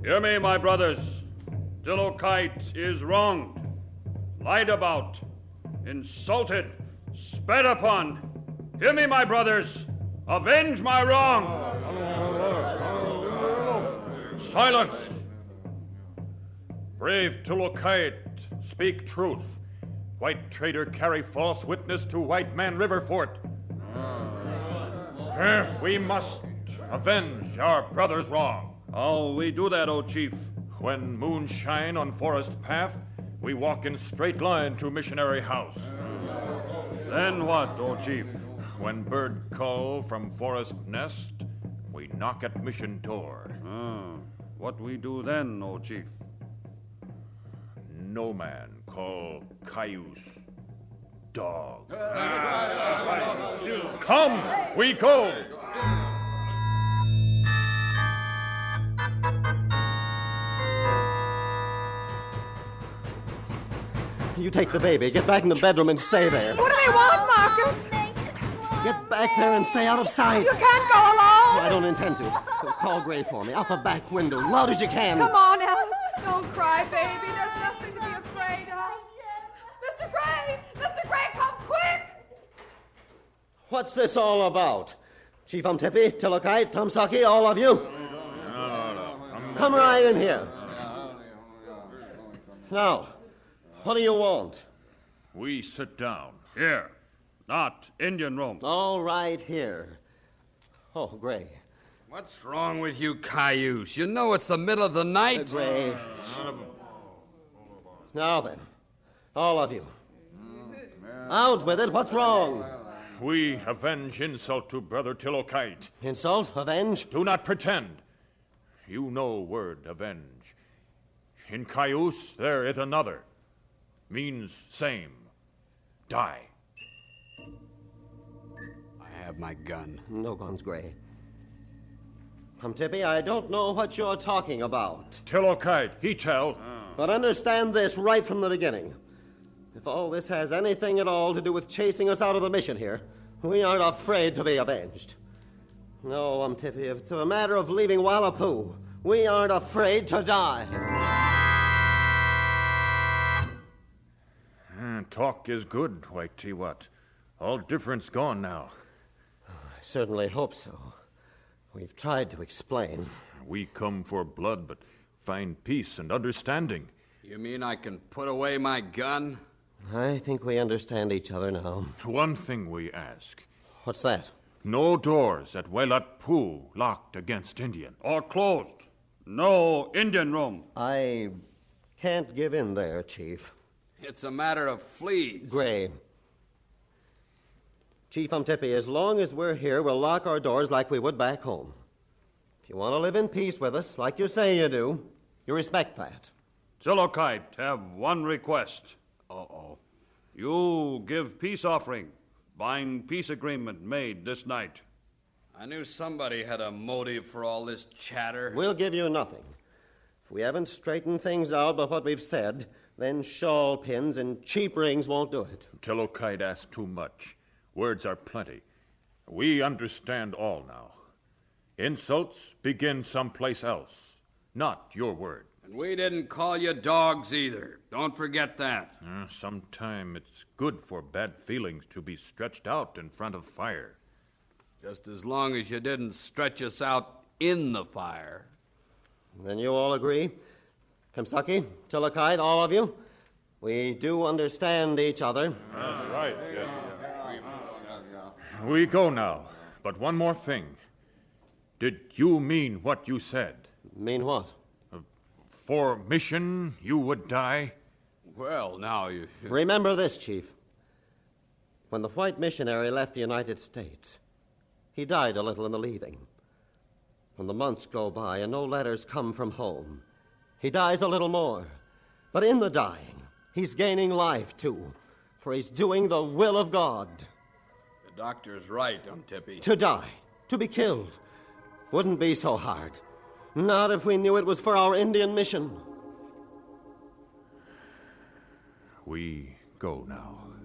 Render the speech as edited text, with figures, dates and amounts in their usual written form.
Hear me, my brothers. Tillokite is wronged, lied about, insulted, spat upon. Hear me, my brothers. Avenge my wrong. Silence. Brave Tillokite, speak truth. White trader carry false witness to white man river fort. We must avenge our brother's wrong. How we do that, O chief? When moon shine on forest path, we walk in straight line to missionary house. Then what, O chief? When bird call from forest nest, we knock at mission door. What we do then, O chief? No man call Cayuse dog. Come, we go. You take the baby. Get back in the bedroom and stay there. What do they want, Marcus? Get back there and stay out of sight. You can't go alone. I don't intend to. Call Gray for me. Out the back window. Loud as you can. Come on, Alice. Don't cry, baby. There's nothing to be afraid of. Mr. Gray! Mr. Gray, come quick! What's this all about? Chief Umtepi, Tillokite, Tamsaki, all of you? Come right in here. Now, what do you want? We sit down. Here. Not Indian room. All right, here. Oh, Gray. What's wrong with you, Cayuse? You know it's the middle of the night. Gray. Now then, all of you. Out with it. What's wrong? We avenge insult to Brother Tillokite. Insult? Avenge? Do not pretend. You know word avenge. In Cayuse, there is another. Means same. Die. I have my gun. No guns, Gray. Umtepi, I don't know what you're talking about. Tillokite, he tell. But understand this right from the beginning. If all this has anything at all to do with chasing us out of the mission here, we aren't afraid to be avenged. No, Umtepi, if it's a matter of leaving Wallapoo, we aren't afraid to die. Talk is good, White Tiwat. All difference gone now. I certainly hope so. We've tried to explain. We come for blood, but find peace and understanding. You mean I can put away my gun? I think we understand each other now. One thing we ask. What's that? No doors at Welat Poo locked against Indian. Or closed. No Indian room. I can't give in there, Chief. It's a matter of fleas. Gray. Chief Umtepi, as long as we're here, we'll lock our doors like we would back home. If you want to live in peace with us, like you say you do, you respect that. Tillokite have one request. Uh-oh. You give peace offering. Bind peace agreement made this night. I knew somebody had a motive for all this chatter. We'll give you nothing. If we haven't straightened things out by what we've said, then shawl pins and cheap rings won't do it. Tillokite asks too much. Words are plenty. We understand all now. Insults begin someplace else. Not your word. And we didn't call you dogs either. Don't forget that. Sometime it's good for bad feelings to be stretched out in front of fire. Just as long as you didn't stretch us out in the fire. Then you all agree? Kamsaki, Tillokite, all of you? We do understand each other. That's right. Yeah. We go now, but one more thing. Did you mean what you said? Mean what? For mission, you would die? Well, now you... Remember this, Chief. When the white missionary left the United States, he died a little in the leaving. When the months go by and no letters come from home, he dies a little more. But in the dying, he's gaining life, too, for he's doing the will of God. The doctor's right, Umtepi. To die, to be killed, wouldn't be so hard. Not if we knew it was for our Indian mission. We go now.